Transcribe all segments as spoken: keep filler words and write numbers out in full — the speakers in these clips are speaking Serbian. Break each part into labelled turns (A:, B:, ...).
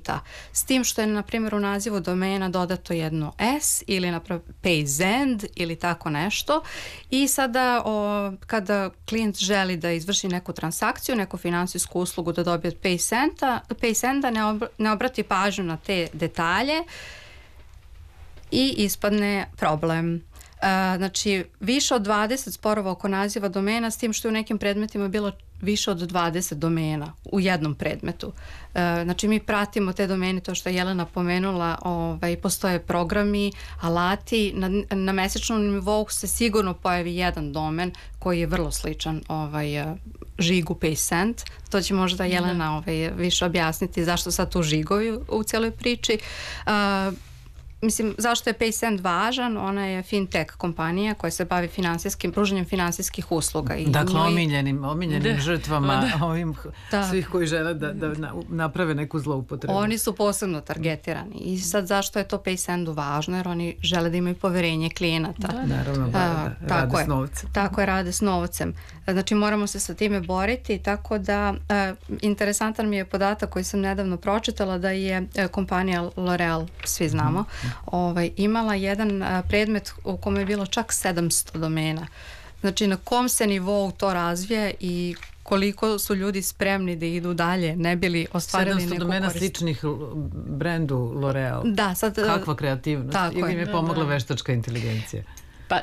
A: klijenta. S tim što je, na primjer, u nazivu domena dodato jedno S ili naprav PaySend ili tako nešto. I sada o, kada klijent želi da izvrši neku transakciju, neku finansijsku uslugu da dobije od PaySenda, PaySenda ne, ob, ne obrati pažnju na te detalje i ispadne problem. Uh, znači, više od dvadeset sporova oko naziva domena, s tim što je u nekim predmetima bilo više od dvadeset domena u jednom predmetu. Uh, znači, mi pratimo te domene, to što je Jelena pomenula, ovaj, postoje programi, alati, na, na mesečnom nivou se sigurno pojavi jedan domen koji je vrlo sličan ovaj, žigu PaySend. To će možda Jelena ovaj, više objasniti zašto sad tu žigovi u, u cijeloj priči. Uh, Mislim, zašto je PaySend važan? Ona je fintech kompanija koja se bavi finansijskim, pružanjem finansijskih usluga. I
B: dakle,
A: njoj...
B: omiljenim, omiljenim da. žrtvama
C: da.
B: ovim da. svih koji žele da, da naprave neku zloupotrebu.
A: Oni su posebno targetirani. I sad zašto je to PaySendu važno? Jer oni žele da imaju poverenje klijenata.
B: Da, naravno, da, da.
A: A,
B: rade
A: je,
B: s novcem.
A: Tako je, rade s novcem. Znači, moramo se sa time boriti, tako da a, interesantan mi je podatak koji sam nedavno pročitala, da je a, kompanija L'Oreal, svi znamo, mm. Ovaj, imala jedan a, predmet u kome je bilo čak sedamsto domena. Znači, na kom se nivou to razvije i koliko su ljudi spremni da idu dalje, ne bili ostvarili neku korist.
B: sedamsto domena sličnih brendu L'Oreal.
A: Da, sad...
B: Kakva kreativnost.
A: Tako
B: Ili
A: je.
B: im je pomogla da. veštačka inteligencija.
C: Pa,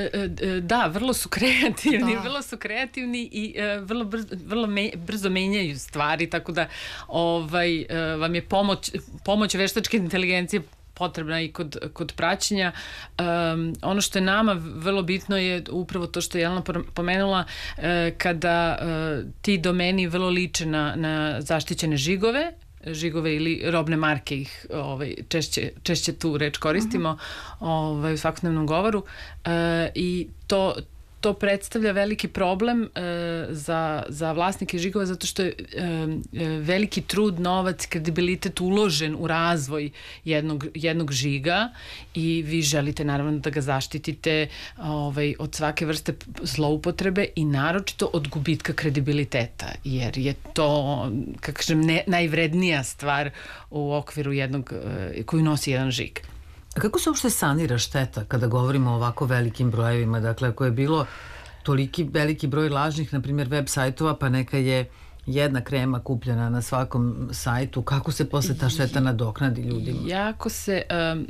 C: da, vrlo su kreativni, da. vrlo su kreativni i vrlo brzo, vrlo me, brzo menjaju stvari, tako da ovaj, vam je pomoć, pomoć veštačke inteligencije potrebna i kod, kod praćenja. Um, ono što je nama vrlo bitno je upravo to što je Jelena pomenula, uh, kada uh, ti domeni vrlo liče na, na zaštićene žigove, žigove ili robne marke, ih ovaj, češće, češće tu reč koristimo uh-huh. ovaj, u svakodnevnom govoru uh, i to to predstavlja veliki problem e, za, za vlasnike žigova, zato što je e, veliki trud, novac, kredibilitet uložen u razvoj jednog, jednog žiga i vi želite naravno da ga zaštitite ovaj, od svake vrste zloupotrebe i naročito od gubitka kredibiliteta, jer je to, kako kažem, ne, najvrednija stvar u okviru jednog, e, koju nosi jedan žig.
B: A kako se uopšte sanira šteta kada govorimo o ovako velikim brojevima? Dakle, ako je bilo toliki veliki broj lažnih, na primjer, web sajtova, pa neka je jedna krema kupljena na svakom sajtu, kako se posle ta šteta nadoknadi ljudima?
C: Jako se um,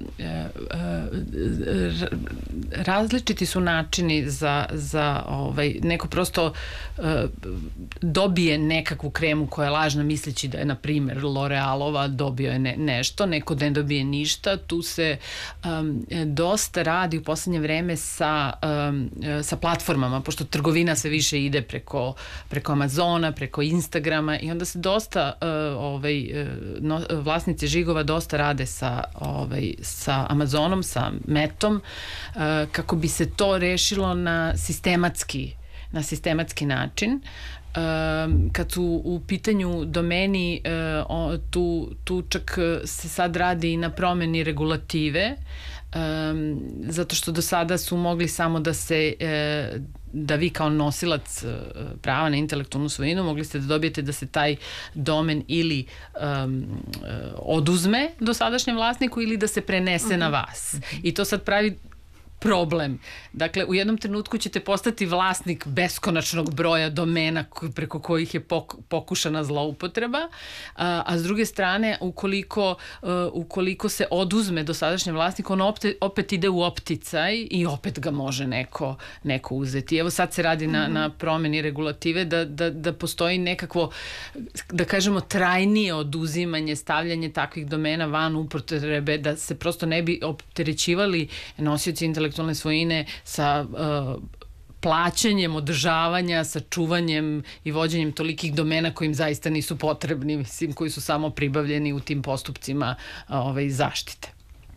C: uh, različiti su načini za, za ovaj, neko prosto uh, dobije nekakvu kremu koja je lažna misleći da je, na primjer, L'Orealova, dobio je ne, nešto, neko ne dobije ništa. Tu se um, dosta radi u poslednje vreme sa, um, sa platformama, pošto trgovina sve više ide preko, preko Amazona, preko Instagrama, Instagrama i onda se dosta uh, ovaj, uh, no, vlasnici žigova dosta rade sa, ovaj, sa Amazonom, sa Metom, uh, kako bi se to rešilo na sistematski, na sistematski način. Uh, kad su u pitanju domeni, uh, o, tu, tu čak se sad radi i na promeni regulative, um, zato što do sada su mogli samo da se uh, da vi kao nosilac prava na intelektualnu svojinu mogli ste da dobijete da se taj domen ili um, oduzme dosadašnjem vlasniku ili da se prenese uh-huh. na vas. I to sad pravi problem. Dakle, u jednom trenutku ćete postati vlasnik beskonačnog broja domena preko kojih je pokušana zloupotreba, a, a s druge strane, ukoliko, uh, ukoliko se oduzme dosadašnjem vlasniku, on opet, opet ide u opticaj i opet ga može neko, neko uzeti. Evo sad se radi na, mm-hmm. na promeni regulative da, da, da postoji nekakvo, da kažemo, trajnije oduzimanje, stavljanje takvih domena van upotrebe, da se prosto ne bi opterećivali nosioci intelektualne svojine sa uh, plaćanjem održavanja, sa čuvanjem i vođenjem tolikih domena kojim zaista nisu potrebni, mislim, koji su samo pribavljeni u tim postupcima ove, zaštite.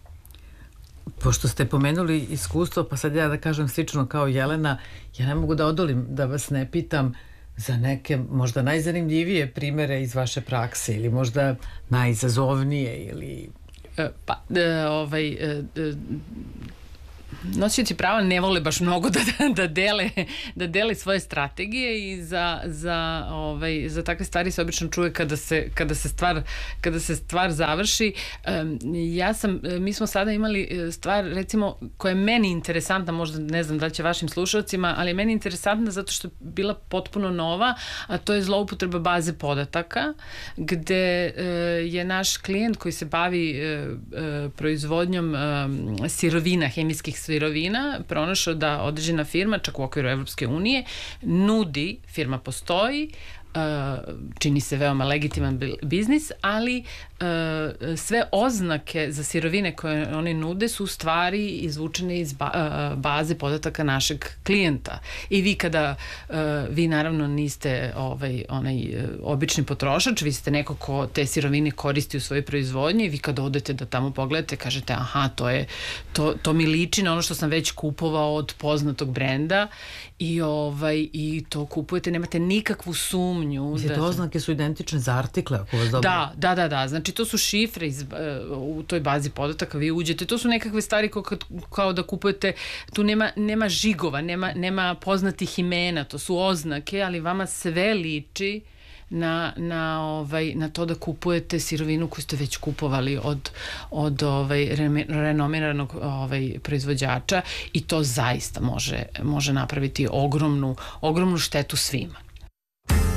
B: Pošto ste pomenuli iskustvo, pa sad ja da kažem slično kao Jelena, ja ne mogu da odolim da vas ne pitam za neke možda najzanimljivije primere iz vaše prakse ili možda najizazovnije ili...
C: Pa, ovaj... nosioci prava ne vole baš mnogo da, da, dele, da dele svoje strategije i za, za, ovaj, za takve stvari se obično čuje kada se, kada se, stvar, kada se stvar završi. Ja sam, mi smo sada imali stvar, recimo, koja je meni interesantna, možda ne znam da će vašim slušalcima, ali je meni interesantna zato što je bila potpuno nova, a to je zloupotreba baze podataka, gde je naš klijent koji se bavi proizvodnjom sirovina, hemijskih sirovina, pronašao da određena firma, čak u okviru Evropske unije, nudi, firma postoji, čini se veoma legitiman biznis, ali sve oznake za sirovine koje oni nude su u stvari izvučene iz baze podataka našeg klijenta. I vi kada, vi naravno niste ovaj, onaj obični potrošač, vi ste neko ko te sirovine koristi u svojoj proizvodnji i vi kada odete da tamo pogledate, kažete aha, to je, to, to mi liči na ono što sam već kupovao od poznatog brenda i, ovaj, i to kupujete, nemate nikakvu sumnju.
B: Mislim, te oznake su identične za artikle, ako vas dobro...
C: Da, da, da, da. Znači, to su šifre iz, u toj bazi podataka, vi uđete, to su nekakve stvari kao, kao da kupujete, tu nema, nema žigova, nema, nema poznatih imena, to su oznake, ali vama sve liči na, na, ovaj, na to da kupujete sirovinu koju ste već kupovali od, od ovaj, renomiranog ovaj, proizvođača i to zaista može, može napraviti ogromnu, ogromnu štetu svima.